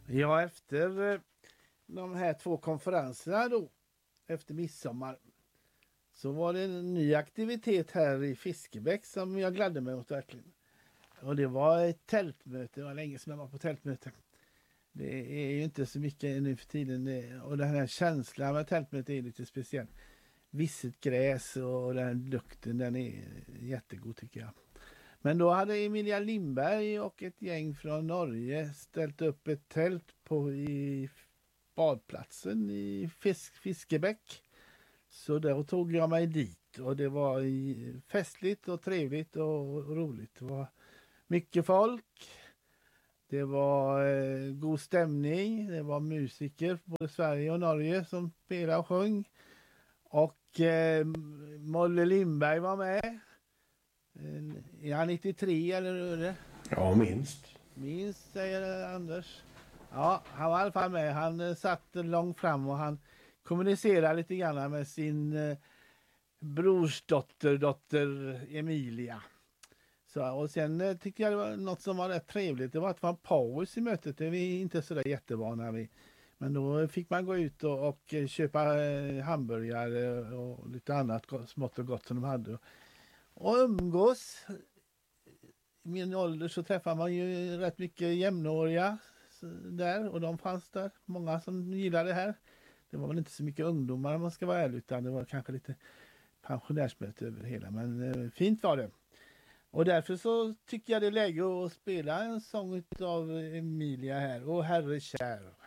Ja, efter de här 2 konferenserna då, efter midsommar, så var det en ny aktivitet här i Fiskebäck som jag gladde mig åt verkligen. Och det var ett tältmöte, det var länge sedan jag var på tältmöte. Det är ju inte så mycket nu för tiden, och den här känslan med tältmöte är lite speciell. Visset gräs och den lukten, den är jättegod tycker jag. Men då hade Emilia Lindberg och ett gäng från Norge ställt upp ett tält i badplatsen i Fiskebäck. Så då tog jag mig dit och det var festligt och trevligt och roligt. Det var mycket folk. Det var god stämning. Det var musiker både Sverige och Norge som spelade och sjöng. Och Molle Lindberg var med. Är han 93 eller hur är det? Ja, minst. Minst, säger Anders. Ja, han var i alla fall med. Han satt långt fram och han kommunicerade lite grann med sin brorsdotter Emilia. Så, och sen tycker jag det var något som var rätt trevligt. Det var att det var en paus i mötet. Det är vi inte så där jättevana vid. Men då fick man gå ut och köpa hamburgare och lite annat smått och gott som de hade. Och umgås. I min ålder så träffar man ju rätt mycket jämnåriga där och de fanns där. Många som gillade det här. Det var väl inte så mycket ungdomar om man ska vara ärlig utan det var kanske lite pensionärsmöte över hela. Men fint var det. Och därför så tycker jag det är läge att spela en sång av Emilia här. Och Herre kär.